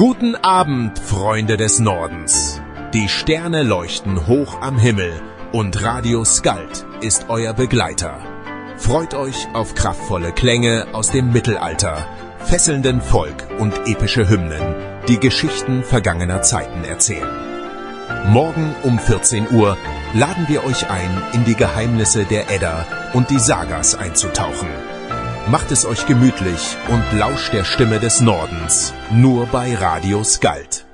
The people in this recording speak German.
Guten Abend, Freunde des Nordens. Die Sterne leuchten hoch am Himmel und Radio Skald ist euer Begleiter. Freut euch auf kraftvolle Klänge aus dem Mittelalter, fesselnden Volk und epische Hymnen, die Geschichten vergangener Zeiten erzählen. Morgen um 14 Uhr laden wir euch ein, in die Geheimnisse der Edda und die Sagas einzutauchen. Macht es euch gemütlich und lauscht der Stimme des Nordens, nur bei Radio Skald.